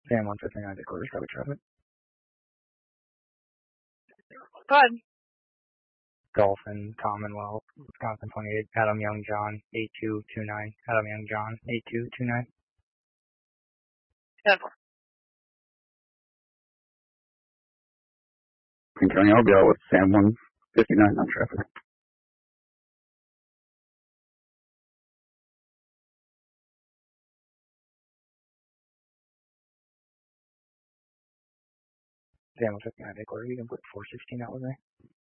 Sam 159 headquarters, Robert traffic. Go ahead. Dolphin, Commonwealth, Wisconsin 28, Adam Young John, 8229, Adam Young John, 8229. Yes. County, I'll be out with Sam 159 on traffic. Sam 159 headquarters, you can put 416 out with me.